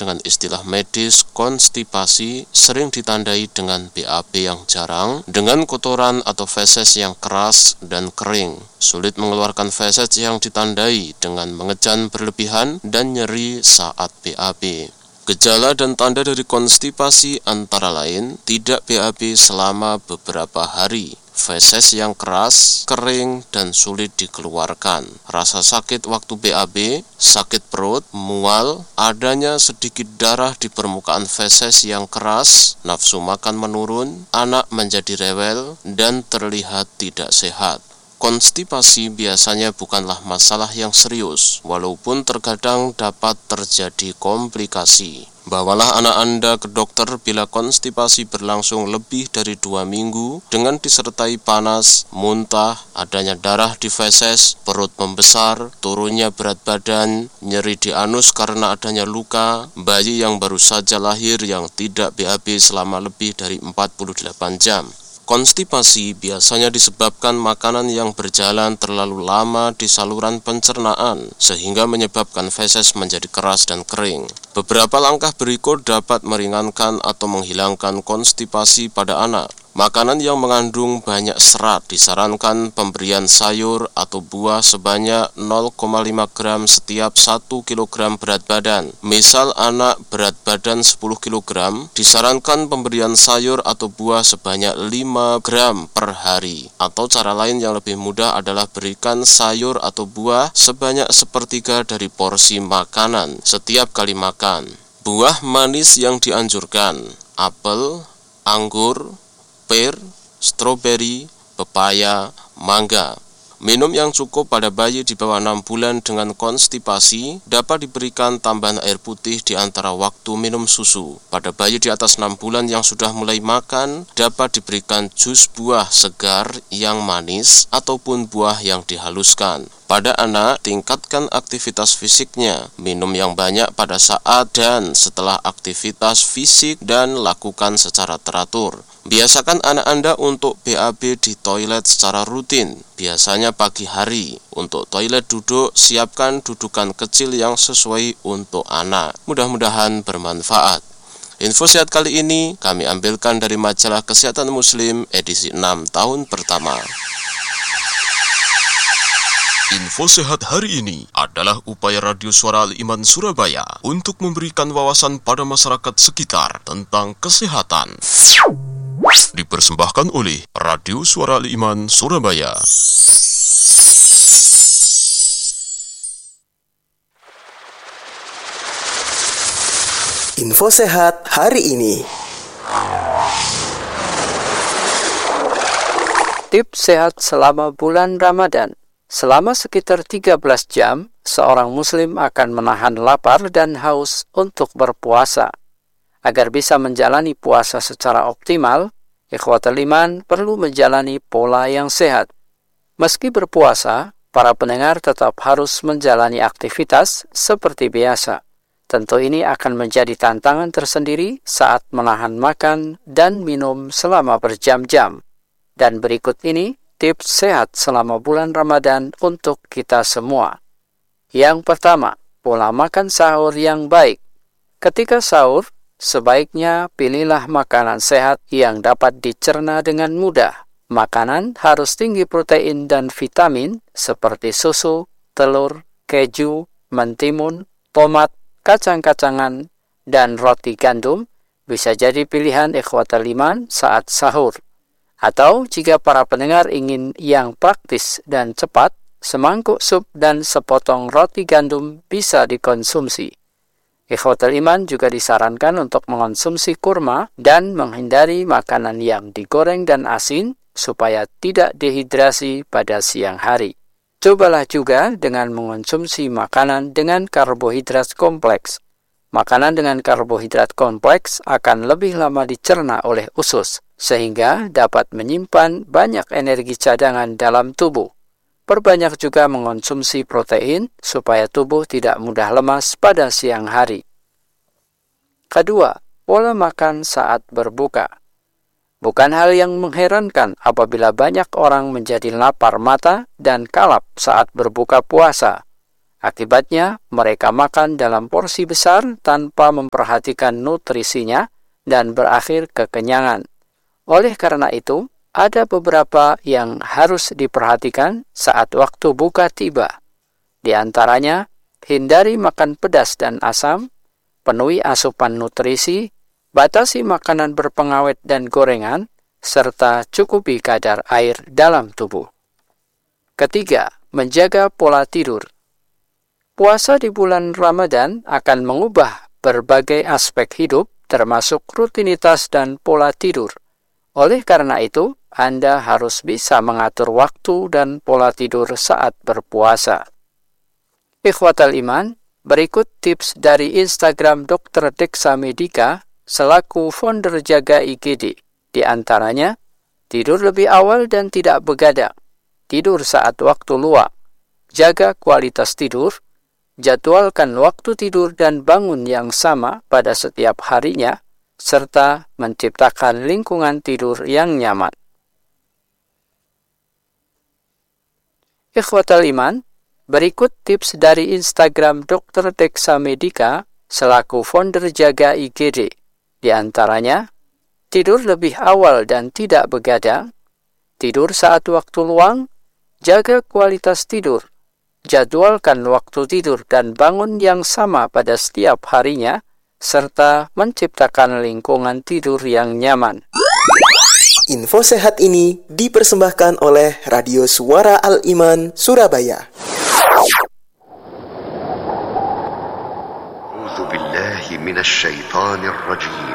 dengan istilah medis konstipasi sering ditandai dengan BAB yang jarang, dengan kotoran atau feses yang keras dan kering, sulit mengeluarkan feses yang ditandai dengan mengejan berlebihan, dan nyeri saat BAB. Gejala dan tanda dari konstipasi antara lain tidak BAB selama beberapa hari, feses yang keras, kering, dan sulit dikeluarkan, rasa sakit waktu BAB, sakit perut, mual, adanya sedikit darah di permukaan feses yang keras, nafsu makan menurun, anak menjadi rewel, dan terlihat tidak sehat. Konstipasi biasanya bukanlah masalah yang serius, walaupun terkadang dapat terjadi komplikasi. Bawalah anak Anda ke dokter bila konstipasi berlangsung lebih dari 2 minggu dengan disertai panas, muntah, adanya darah di feses, perut membesar, turunnya berat badan, nyeri di anus karena adanya luka, bayi yang baru saja lahir yang tidak BAB selama lebih dari 48 jam. Konstipasi biasanya disebabkan makanan yang berjalan terlalu lama di saluran pencernaan sehingga menyebabkan feses menjadi keras dan kering. Beberapa langkah berikut dapat meringankan atau menghilangkan konstipasi pada anak. Makanan yang mengandung banyak serat disarankan pemberian sayur atau buah sebanyak 0,5 gram setiap 1 kg berat badan. Misal anak berat badan 10 kg, disarankan pemberian sayur atau buah sebanyak 5 gram per hari. Atau cara lain yang lebih mudah adalah berikan sayur atau buah sebanyak 1/3 dari porsi makanan setiap kali makan. Buah manis yang dianjurkan: apel, anggur, pir, stroberi, pepaya, mangga. Minum yang cukup pada bayi di bawah 6 bulan dengan konstipasi dapat diberikan tambahan air putih di antara waktu minum susu. Pada bayi di atas 6 bulan yang sudah mulai makan, dapat diberikan jus buah segar yang manis ataupun buah yang dihaluskan. Pada anak, tingkatkan aktivitas fisiknya, minum yang banyak pada saat dan setelah aktivitas fisik, dan lakukan secara teratur. Biasakan anak Anda untuk BAB di toilet secara rutin, biasanya pagi hari. Untuk toilet duduk, siapkan dudukan kecil yang sesuai untuk anak. Mudah-mudahan bermanfaat. Info sehat kali ini kami ambilkan dari majalah Kesehatan Muslim edisi 6 tahun pertama. Info sehat hari ini adalah upaya Radio Suara Al-Iman Surabaya untuk memberikan wawasan pada masyarakat sekitar tentang kesehatan. Dipersembahkan oleh Radio Suara Al-Iman Surabaya. Info sehat hari ini. Tips sehat selama bulan Ramadan. Selama sekitar 13 jam, seorang muslim akan menahan lapar dan haus untuk berpuasa. Agar bisa menjalani puasa secara optimal, ikhwatul iman perlu menjalani pola yang sehat. Meski berpuasa, para pendengar tetap harus menjalani aktivitas seperti biasa. Tentu ini akan menjadi tantangan tersendiri saat menahan makan dan minum selama berjam-jam. Dan berikut ini tips sehat selama bulan Ramadan untuk kita semua. Yang pertama, pola makan sahur yang baik. Ketika sahur, sebaiknya pilihlah makanan sehat yang dapat dicerna dengan mudah. Makanan harus tinggi protein dan vitamin seperti susu, telur, keju, mentimun, tomat, kacang-kacangan, dan roti gandum bisa jadi pilihan ikhwatul iman saat sahur. Atau jika para pendengar ingin yang praktis dan cepat, semangkuk sup dan sepotong roti gandum bisa dikonsumsi. Ikhwatul iman juga disarankan untuk mengonsumsi kurma dan menghindari makanan yang digoreng dan asin supaya tidak dehidrasi pada siang hari. Cobalah juga dengan mengonsumsi makanan dengan karbohidrat kompleks. Makanan dengan karbohidrat kompleks akan lebih lama dicerna oleh usus, sehingga dapat menyimpan banyak energi cadangan dalam tubuh. Perbanyak juga mengonsumsi protein supaya tubuh tidak mudah lemas pada siang hari. Kedua, pola makan saat berbuka. Bukan hal yang mengherankan apabila banyak orang menjadi lapar mata dan kalap saat berbuka puasa. Akibatnya, mereka makan dalam porsi besar tanpa memperhatikan nutrisinya dan berakhir kekenyangan. Oleh karena itu, ada beberapa yang harus diperhatikan saat waktu buka tiba. Di antaranya, hindari makan pedas dan asam, penuhi asupan nutrisi, batasi makanan berpengawet dan gorengan, serta cukupi kadar air dalam tubuh. Ketiga, menjaga pola tidur. Puasa di bulan Ramadan akan mengubah berbagai aspek hidup, termasuk rutinitas dan pola tidur. Oleh karena itu, Anda harus bisa mengatur waktu dan pola tidur saat berpuasa. Ikhwatal iman, berikut tips dari Instagram Dr. Dexa Medika selaku founder Jaga IGD. Di antaranya, tidur lebih awal dan tidak begadang, tidur saat waktu luang, jaga kualitas tidur, jadwalkan waktu tidur dan bangun yang sama pada setiap harinya, serta menciptakan lingkungan tidur yang nyaman. Ikhwatal iman, berikut tips dari Instagram Dr. Dexa Medika selaku founder Jaga IGD. Di antaranya, tidur lebih awal dan tidak begadang, tidur saat waktu luang, jaga kualitas tidur, jadwalkan waktu tidur dan bangun yang sama pada setiap harinya, serta menciptakan lingkungan tidur yang nyaman. Info sehat ini dipersembahkan oleh Radio Suara Al-Iman, Surabaya. A'udzu billahi minasy syaithanir rajim.